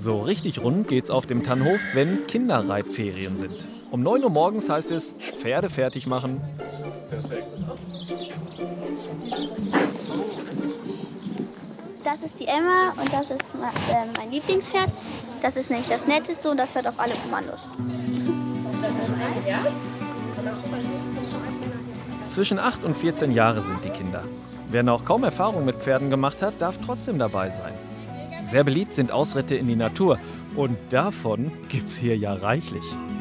So richtig rund geht's auf dem Tannhof, wenn Kinderreitferien sind. Um 9 Uhr morgens heißt es, Pferde fertig machen. Das ist die Emma und das ist mein Lieblingspferd. Das ist nämlich das Netteste und das hört auf alle Kommandos. Zwischen 8 und 14 Jahre sind die Kinder. Wer noch kaum Erfahrung mit Pferden gemacht hat, darf trotzdem dabei sein. Sehr beliebt sind Ausritte in die Natur und davon gibt's hier ja reichlich.